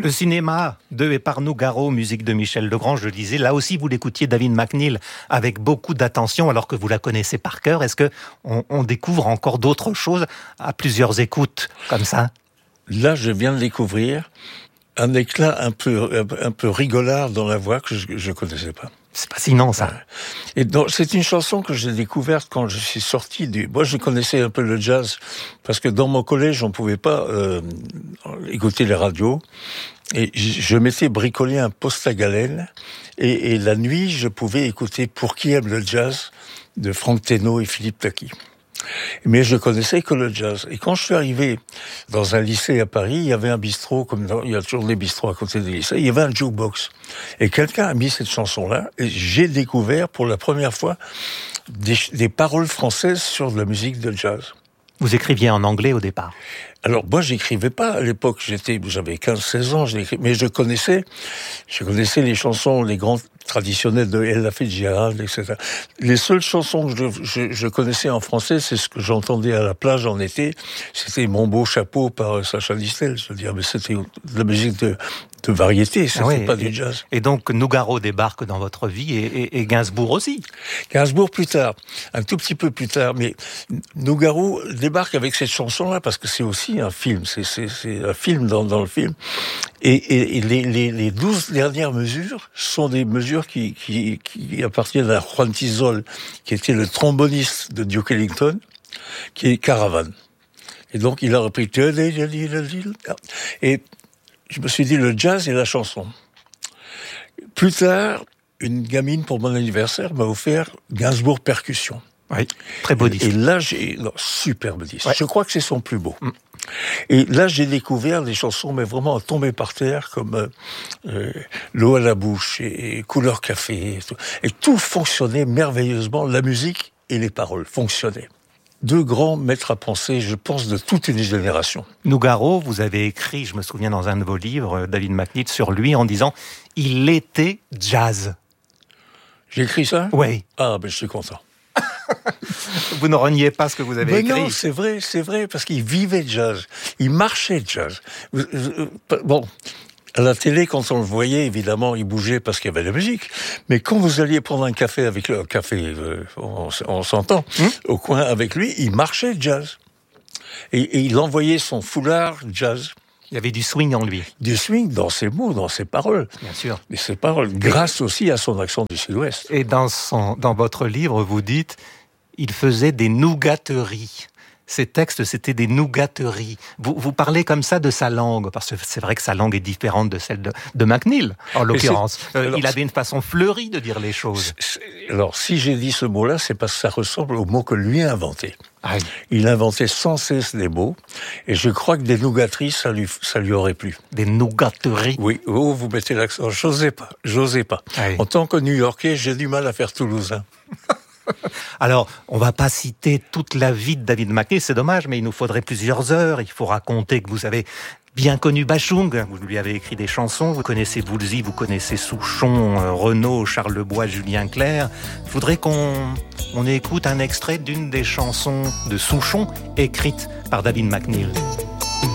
Le cinéma de et par Nougaro, musique de Michel Legrand, je le disais, là aussi vous l'écoutiez David McNeil avec beaucoup d'attention alors que vous la connaissez par cœur. Est-ce que on découvre encore d'autres choses à plusieurs écoutes comme ça? Là, je viens de découvrir un éclat un peu rigolard dans la voix que je connaissais pas. C'est fascinant, ça. Et donc, c'est une chanson que j'ai découverte quand je suis sorti Moi, je connaissais un peu le jazz, parce que dans mon collège, on pouvait pas écouter les radios. Et je m'étais bricolé un poste à galène. Et la nuit, je pouvais écouter Pour qui aime le jazz de Franck Thénault et Philippe Taki. Mais je connaissais que le jazz. Et quand je suis arrivé dans un lycée à Paris, il y avait un bistrot, il y a toujours des bistrots à côté des lycées, il y avait un jukebox. Et quelqu'un a mis cette chanson-là, et j'ai découvert pour la première fois des paroles françaises sur de la musique de jazz. Vous écriviez en anglais au départ? Alors, moi, j'écrivais pas à l'époque. J'avais 15-16 ans, mais je connaissais les chansons, les grands traditionnels de Ella Fitzgerald, etc. Les seules chansons que je connaissais en français, c'est ce que j'entendais à la plage en été. C'était Mon beau chapeau par Sacha Distel. Je veux dire, mais c'était de la musique de variété, c'était pas du jazz. Et donc, Nougaro débarque dans votre vie et Gainsbourg aussi. Gainsbourg plus tard, un tout petit peu plus tard, mais Nougaro débarque avec cette chanson-là parce que c'est aussi un film, c'est un film dans le film. Et les 12 dernières mesures sont des mesures qui appartiennent à Juan Tizol, qui était le tromboniste de Duke Ellington, qui est Caravane. Et donc, il a repris et je me suis dit, le jazz et la chanson. Plus tard, une gamine, pour mon anniversaire, m'a offert Gainsbourg Percussion. Oui, très beau disque. Et là, superbe disque. Ouais. Je crois que c'est son plus beau. Et là, j'ai découvert des chansons, mais vraiment à tomber par terre, comme L'eau à la bouche et Couleur café. Et tout fonctionnait merveilleusement. La musique et les paroles fonctionnaient. Deux grands maîtres à penser, je pense, de toute une génération. Nougaro, vous avez écrit, je me souviens dans un de vos livres, David McNeil, sur lui en disant « Il était jazz ». J'ai écrit ça ? Oui. Ah, ben je suis content. Vous ne reniez pas ce que vous avez écrit. Non, c'est vrai, parce qu'il vivait jazz. Il marchait jazz. Bon, à la télé, quand on le voyait, évidemment, il bougeait parce qu'il y avait la musique. Mais quand vous alliez prendre un café avec le café, on s'entend, au coin avec lui, il marchait jazz. Et il envoyait son foulard jazz. Il y avait du swing en lui. Du swing dans ses mots, dans ses paroles. Bien sûr. Et ses paroles, grâce aussi à son accent du Sud-Ouest. Et dans votre livre, vous dites, il faisait des nougateries. Ces textes, c'était des nougateries. Vous parlez comme ça de sa langue, parce que c'est vrai que sa langue est différente de celle de McNeil, en l'occurrence. Il avait une façon fleurie de dire les choses. Alors, si j'ai dit ce mot-là, c'est parce que ça ressemble au mot que lui a inventé. Ah oui. Il inventait sans cesse des mots, et je crois que des nougateries, ça lui aurait plu. Des nougateries. Oui, vous mettez l'accent. J'osais pas. Ah oui. En tant que New-Yorkais, j'ai du mal à faire toulousain. Alors, on va pas citer toute la vie de David McNeil, c'est dommage, mais il nous faudrait plusieurs heures. Il faut raconter que vous avez bien connu Bachung, vous lui avez écrit des chansons, vous connaissez Woolsey, vous connaissez Souchon, Renaud, Charlebois, Julien Clerc. Il faudrait qu'on écoute un extrait d'une des chansons de Souchon écrites par David McNeil.